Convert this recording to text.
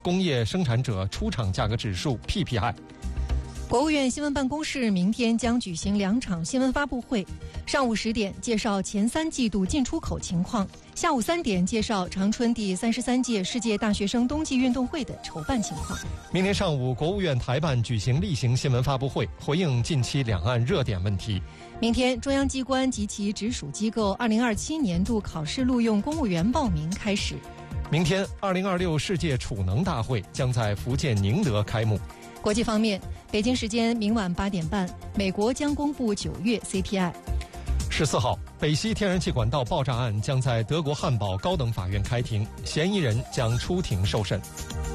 工业生产者出厂价格指数 PPI。 国务院新闻办公室明天将举行2场新闻发布会，上午10点介绍前3季度进出口情况，下午3点介绍长春第33届世界大学生冬季运动会的筹办情况。 明天上午，国务院台办举行例行新闻发布会，回应近期两岸热点问题。 明天，中央机关及其直属机构2027年度考试录用公务员报名开始。 明天，2026世界储能大会将在福建宁德开幕。 国际方面，北京时间明晚8点半，美国将公布9月 CPI。 14号，北溪天然气管道爆炸案将在德国汉堡高等法院开庭，嫌疑人将出庭受审。